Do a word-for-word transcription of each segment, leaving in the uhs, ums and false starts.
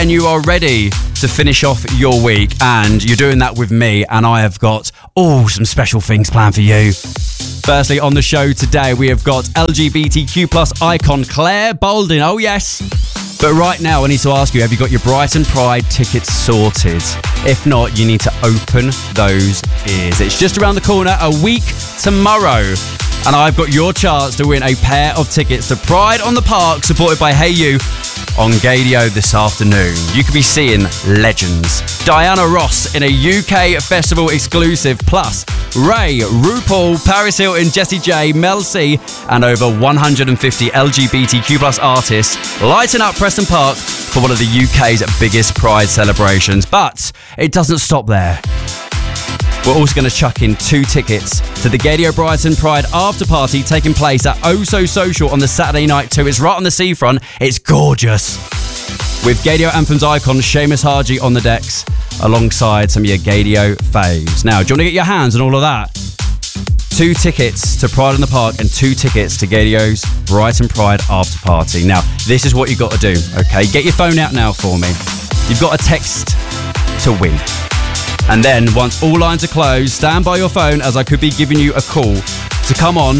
and you are ready to finish off your week, and you're doing that with me, and I have got oh some special things planned for you. Firstly, on the show today, we have got L G B T Q plus icon Claire Bolden. Oh yes. But right now, I need to ask you, have you got your Brighton Pride tickets sorted? If not, you need to open those ears. It's just around the corner, a week tomorrow. And I've got your chance to win a pair of tickets to Pride on the Park, supported by Hey You, on Gadio this afternoon. You could be seeing legends. Diana Ross in a U K festival exclusive, plus Ray, RuPaul, Paris Hilton, Jessie J, Mel C, and over one hundred fifty L G B T Q plus artists lighting up Preston Park for one of the U K's biggest Pride celebrations. But it doesn't stop there. We're also going to chuck in two tickets to the Gadio Brighton Pride after party taking place at Oh So Social on the Saturday night too. It's right on the seafront. It's gorgeous. With Gadio Anthems icon Seamus Haji on the decks, alongside some of your Gadio faves. Now, do you want to get your hands on all of that? Two tickets to Pride in the Park and two tickets to Gadio's Brighton Pride after party. Now, this is what you've got to do, okay? Get your phone out now for me. You've got a text to win. And then, once all lines are closed, stand by your phone as I could be giving you a call to come on,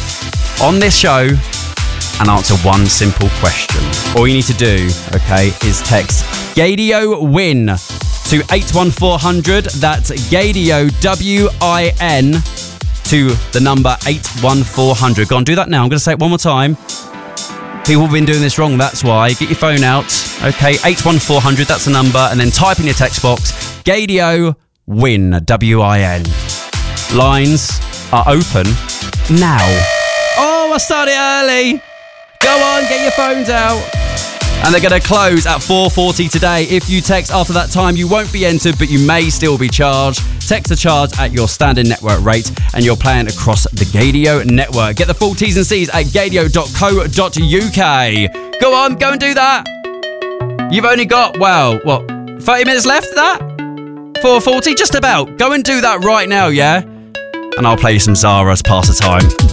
on this show, and answer one simple question. All you need to do, okay, is text Gadio WIN to eight one four hundred. That's Gadio W I N to the number eight one four hundred. Go on, do that now. I'm going to say it one more time. People have been doing this wrong, that's why. Get your phone out. Okay, eight one four hundred, that's the number. And then type in your text box, Gadio WIN, W I N. Lines are open now. Oh, I started early. Go on, get your phones out. And they're going to close at four forty today. If you text after that time, you won't be entered, but you may still be charged. Text the charge at your standard network rate, and you're playing across the Gadio network. Get the full T's and C's at gadio dot co dot U K. Go on, go and do that. You've only got, well, what, thirty minutes left of that? four forty, just about. Go and do that right now, yeah? And I'll play you some Zara's Pass the Time.